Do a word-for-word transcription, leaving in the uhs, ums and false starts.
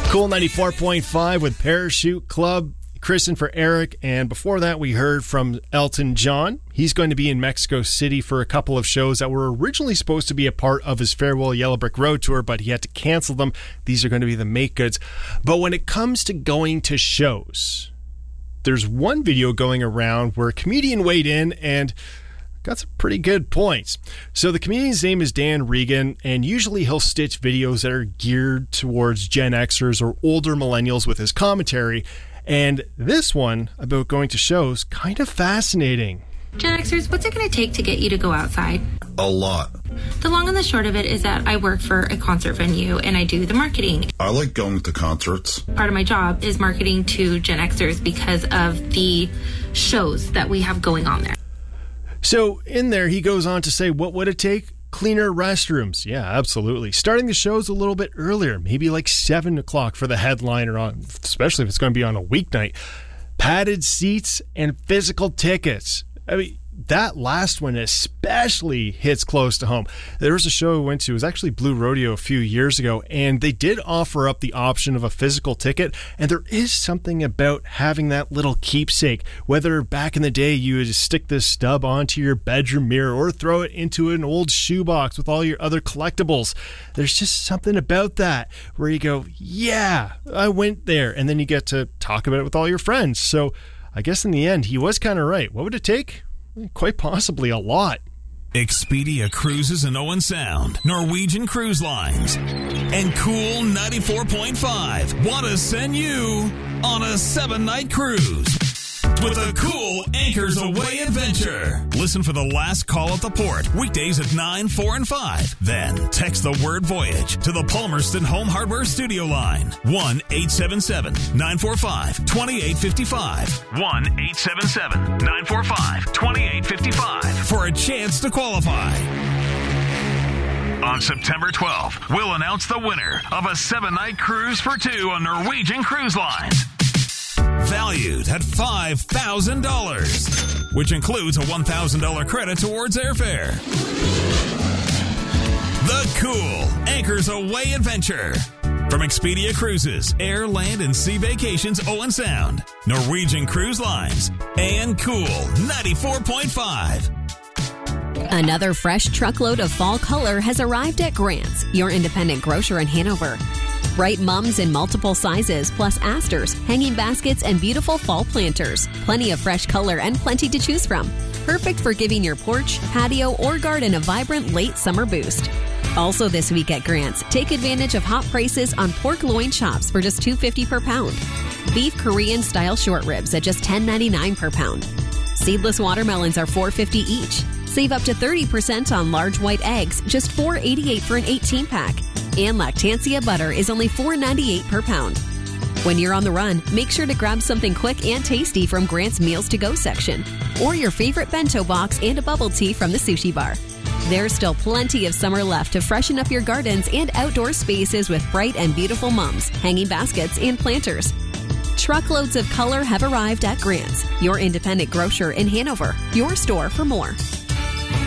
Cool ninety-four point five with Parachute Club. Kristen for Eric, and before that we heard from Elton John. He's going to be in Mexico City for a couple of shows that were originally supposed to be a part of his Farewell Yellow Brick Road tour, but he had to cancel them. These are going to be the make goods. But when it comes to going to shows, there's one video going around where a comedian weighed in and got some pretty good points. So the comedian's name is Dan Regan, and usually he'll stitch videos that are geared towards Gen Xers or older millennials with his commentary. And this one about going to shows, kind of fascinating. Gen Xers, what's it going to take to get you to go outside? A lot. The long and the short of it is that I work for a concert venue and I do the marketing. I like going to concerts. Part of my job is marketing to Gen Xers because of the shows that we have going on there. So in there, he goes on to say, what would it take? Cleaner restrooms. Yeah, absolutely. Starting the shows a little bit earlier, maybe like seven o'clock for the headliner, on, especially if it's going to be on a weeknight. Padded seats and physical tickets. I mean, that last one especially hits close to home. There was a show I went to, it was actually Blue Rodeo a few years ago, and they did offer up the option of a physical ticket, and there is something about having that little keepsake, whether back in the day you would stick this stub onto your bedroom mirror or throw it into an old shoebox with all your other collectibles. There's just something about that where you go, yeah, I went there, and then you get to talk about it with all your friends. So I guess in the end, he was kind of right. What would it take? Quite possibly a lot. Expedia Cruises in Owen Sound, Norwegian Cruise Lines, and Cool ninety-four point five want to send you on a seven-night cruise with a cool Anchors Away adventure. Listen for the last call at the port, weekdays at nine, four, and five. Then text the word voyage to the Palmerston Home Hardware Studio line, one eight seven seven, nine four five, two eight five five, one eight seven seven, nine four five, two eight five five for a chance to qualify. On September twelfth, we'll announce the winner of a seven-night cruise for two on Norwegian Cruise Lines. Valued at five thousand dollars, which includes a one thousand dollars credit towards airfare. The cool Anchors Away adventure from Expedia Cruises, Air, Land, and Sea Vacations Owen Sound, Norwegian Cruise Lines, and Cool ninety-four point five. Another fresh truckload of fall color has arrived at Grant's, your independent grocer in Hanover. Bright mums in multiple sizes, plus asters, hanging baskets, and beautiful fall planters. Plenty of fresh color and plenty to choose from. Perfect for giving your porch, patio, or garden a vibrant late summer boost. Also this week at Grant's, take advantage of hot prices on pork loin chops for just two dollars and fifty cents per pound. Beef Korean style short ribs at just ten dollars and ninety-nine cents per pound. Seedless watermelons are four dollars and fifty cents each. Save up to thirty percent on large white eggs, just four dollars and eighty-eight cents for an eighteen pack. And Lactancia butter is only four dollars and ninety-eight cents per pound. When you're on the run, make sure to grab something quick and tasty from Grant's Meals to Go section, or your favorite bento box and a bubble tea from the sushi bar. There's still plenty of summer left to freshen up your gardens and outdoor spaces with bright and beautiful mums, hanging baskets, and planters. Truckloads of color have arrived at Grant's, your independent grocer in Hanover. Your store for more.